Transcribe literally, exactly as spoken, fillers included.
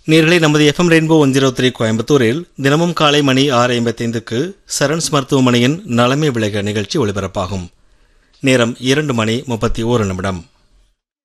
நேயர்களே, நமது FM rainbow one zero three கோயம்புத்தூரில் தினமும் காலை மணி ஆறு ஐம்பத்தி ஐந்துக்கு சரண்ஸ் மருத்துவமனையின் நலமே விளைக நிகழ்ச்சி ஒளிபரப்பாகும். நேரம் இரண்டு மணி முப்பத்தி ஓரு நிமிடம்.